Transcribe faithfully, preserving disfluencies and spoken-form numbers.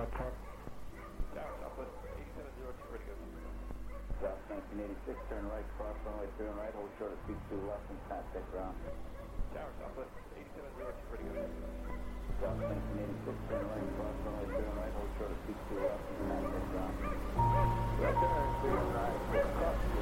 Tower, Southwest eighty-seven zero two, ready to go. South nineteen eighty-six, turn right, cross runway three and right, hold short at speed two left and pass that ground. Tower, Southwest eighty-seven zero two, ready to go. South nineteen eighty-six, turn right, cross runway three and right, hold short at speed two left and pass that ground. Right there, clear.